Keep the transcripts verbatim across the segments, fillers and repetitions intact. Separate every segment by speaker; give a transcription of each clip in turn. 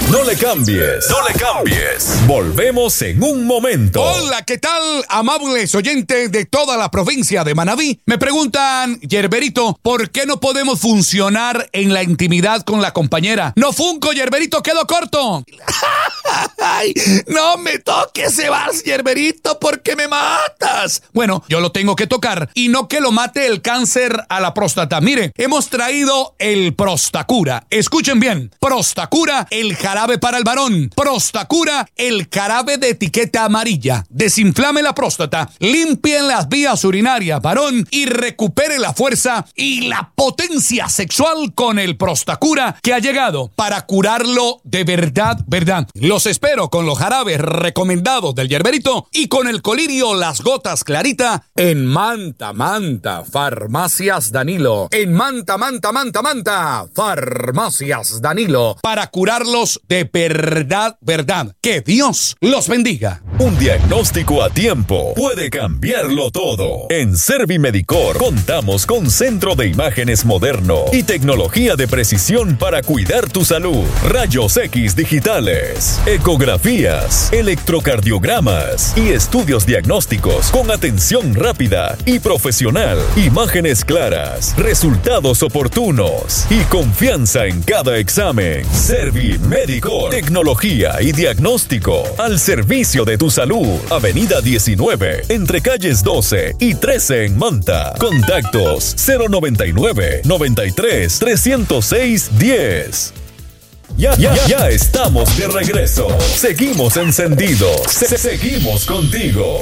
Speaker 1: No le cambies, no le cambies. Volvemos en un momento.
Speaker 2: Hola, ¿qué tal, amables oyentes de toda la provincia de Manabí? Me preguntan, Yerberito, ¿por qué no podemos funcionar en la intimidad con la compañera? No funco, Yerberito, quedo corto. Ay, no me toques ese vals, Yerberito, porque me matas. Bueno, yo lo tengo que tocar y no que lo mate el cáncer a la próstata. Mire, hemos traído el Prostacura. Escuchen bien, Prostacura, el jarabe para el varón. Prostacura, el jarabe de etiqueta amarilla. Desinflame la próstata, limpien las vías urinarias, varón, y recupere la fuerza y la potencia sexual con el Prostacura, que ha llegado para curarlo de verdad, verdad. Los espero con los jarabes recomendados del Yerberito y con el colirio Las Gotas Clarita en Manta, Manta, Farmacias Danilo. En Manta, Manta, Manta, Manta, Farmacias Danilo, para curarlos de verdad, verdad. Que Dios los bendiga.
Speaker 1: Un diagnóstico a tiempo puede cambiarlo todo. En Servimedicor contamos con centro de imágenes moderno y tecnología de precisión para cuidar tu salud. Rayos X digitales, ecografías, electrocardiogramas y estudios diagnósticos con atención rápida y profesional. Imágenes claras, resultados oportunos y confianza en cada examen. Servimedicor, tecnología y diagnóstico al servicio de tu salud. Avenida diecinueve, entre calles doce y trece en Manta. Contactos cero noventa y nueve, noventa y tres, trescientos seis, diez. Ya, ya, ya estamos de regreso. Seguimos encendidos. Se- seguimos contigo.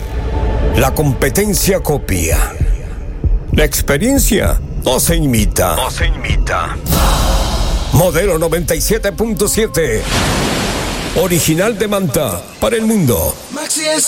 Speaker 3: La competencia copia. La experiencia no se imita.
Speaker 4: No se imita.
Speaker 3: Modelo noventa y siete punto siete. Original de Manta para el mundo.
Speaker 5: Maxi es